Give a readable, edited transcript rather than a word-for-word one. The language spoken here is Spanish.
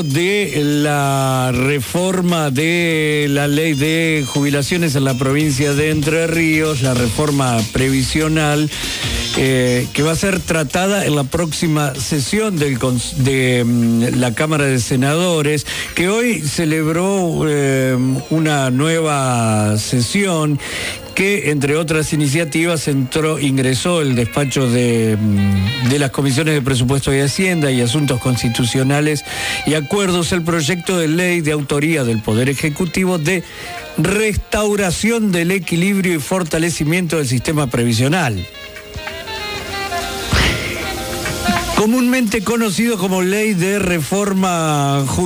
De la reforma de la ley de jubilaciones en la provincia de Entre Ríos, la reforma previsional, que va a ser tratada en la próxima sesión de la Cámara de Senadores, que hoy celebró una nueva sesión que, entre otras iniciativas, ingresó el despacho de las comisiones de Presupuesto y Hacienda y Asuntos Constitucionales y Acuerdos el proyecto de ley de autoría del Poder Ejecutivo de restauración del equilibrio y fortalecimiento del sistema previsional, comúnmente conocido como Ley de Reforma Judicial.